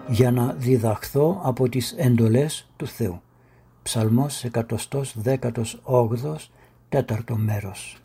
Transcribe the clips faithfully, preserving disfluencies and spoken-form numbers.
για να διδαχθώ από τις εντολές του Θεού. Ψαλμός εκατοστός δέκατος όγδοος, τέταρτο μέρος.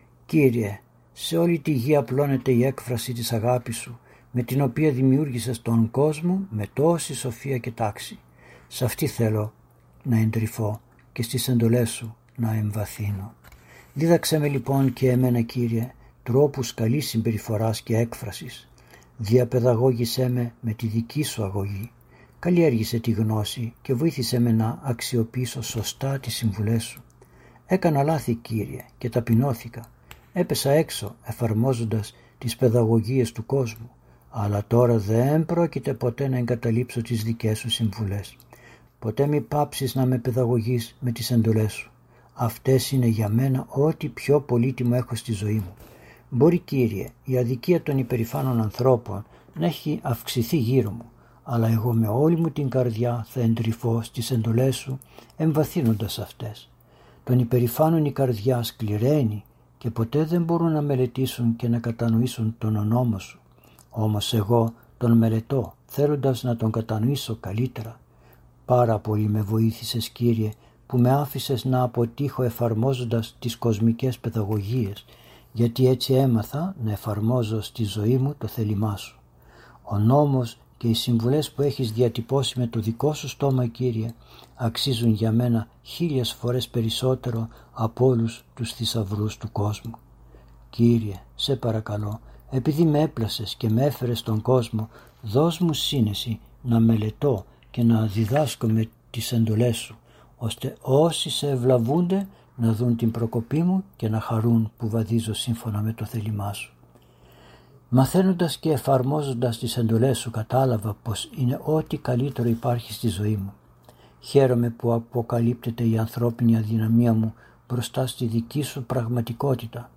Κύριε, σε όλη τη γη απλώνεται η έκφραση της αγάπης σου, με την οποία δημιούργησες τον κόσμο με τόση σοφία και τάξη. Σε αυτή θέλω να εντρυφώ και στις εντολές σου να εμβαθύνω. Δίδαξέ με λοιπόν και εμένα, Κύριε, τρόπους καλής συμπεριφοράς και έκφρασης. Διαπαιδαγώγησέ με με τη δική σου αγωγή. Καλλιέργησε τη γνώση και βοήθησέ με να αξιοποιήσω σωστά τις συμβουλές σου. Έκανα λάθη, Κύριε, και ταπεινώθηκα. Έπεσα έξω εφαρμόζοντας τις παιδαγωγίες του κόσμου, αλλά τώρα δεν πρόκειται ποτέ να εγκαταλείψω τις δικές σου συμβουλές. Ποτέ μη πάψεις να με παιδαγωγείς με τις εντολές σου. Αυτές είναι για μένα ό,τι πιο πολύτιμο έχω στη ζωή μου. Μπορεί, Κύριε, η αδικία των υπερηφάνων ανθρώπων να έχει αυξηθεί γύρω μου, αλλά εγώ με όλη μου την καρδιά θα εντρυφώ στις εντολές σου, εμβαθύνοντας αυτές. Των υπερηφάνων η καρδιά σκληραίνει και ποτέ δεν μπορούν να μελετήσουν και να κατανοήσουν τον νόμο σου. Όμως εγώ τον μελετώ, θέλοντας να τον κατανοήσω καλύτερα. Πάρα πολύ με βοήθησες, Κύριε, που με άφησες να αποτύχω εφαρμόζοντας τις κοσμικές παιδαγωγίες, γιατί έτσι έμαθα να εφαρμόζω στη ζωή μου το θέλημά σου. Ο νόμος και οι συμβουλές που έχεις διατυπώσει με το δικό σου στόμα, Κύριε, αξίζουν για μένα χίλιες φορές περισσότερο από όλους τους θησαυρούς του κόσμου. Κύριε, σε παρακαλώ, επειδή με έπλασες και με έφερες στον κόσμο, δώσ' μου σύνεση να μελετώ και να διδάσκω με τις εντολές σου, ώστε όσοι σε ευλαβούνται να δουν την προκοπή μου και να χαρούν που βαδίζω σύμφωνα με το θέλημά σου. Μαθαίνοντας και εφαρμόζοντας τις εντολές σου, κατάλαβα πως είναι ό,τι καλύτερο υπάρχει στη ζωή μου. Χαίρομαι που αποκαλύπτεται η ανθρώπινη αδυναμία μου μπροστά στη δική σου πραγματικότητα.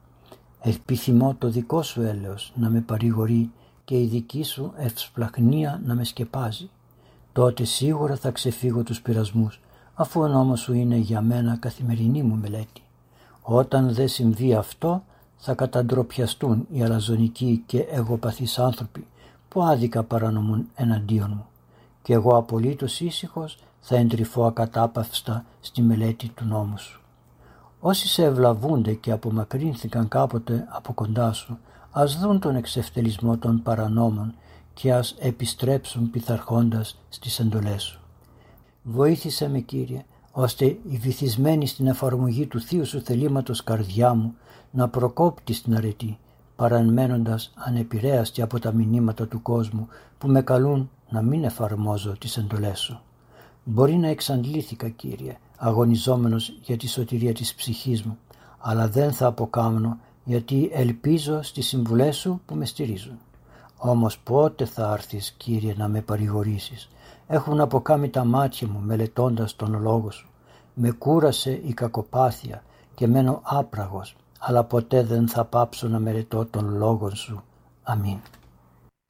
Επιθυμώ το δικό σου έλεος να με παρηγορεί και η δική σου ευσπλαχνία να με σκεπάζει. Τότε σίγουρα θα ξεφύγω τους πειρασμούς, αφού ο νόμος σου είναι για μένα καθημερινή μου μελέτη. Όταν δεν συμβεί αυτό, θα καταντροπιαστούν οι αλαζονικοί και εγωπαθείς άνθρωποι που άδικα παρανομούν εναντίον μου, και εγώ απολύτως ήσυχος θα εντρυφώ ακατάπαυστα στη μελέτη του νόμου σου. Όσοι σε ευλαβούνται και απομακρύνθηκαν κάποτε από κοντά σου, ας δουν τον εξευτελισμό των παρανόμων και ας επιστρέψουν πειθαρχώντας στις εντολές σου. Βοήθησε με, Κύριε, ώστε η βυθισμένη στην εφαρμογή του θείου σου θελήματος καρδιά μου να προκόπτει στην αρετή, παραμένοντας ανεπηρέαστη από τα μηνύματα του κόσμου που με καλούν να μην εφαρμόζω τις εντολές σου. Μπορεί να εξαντλήθηκα, Κύριε, αγωνιζόμενος για τη σωτηρία της ψυχής μου, αλλά δεν θα αποκάμνω, γιατί ελπίζω στις συμβουλές σου που με στηρίζουν. Όμως πότε θα έρθεις, Κύριε, να με παρηγορήσεις? Έχουν αποκάμει τα μάτια μου μελετώντας τον λόγο σου. Με κούρασε η κακοπάθεια και μένω άπραγος, αλλά ποτέ δεν θα πάψω να μελετώ τον λόγο σου. Αμήν.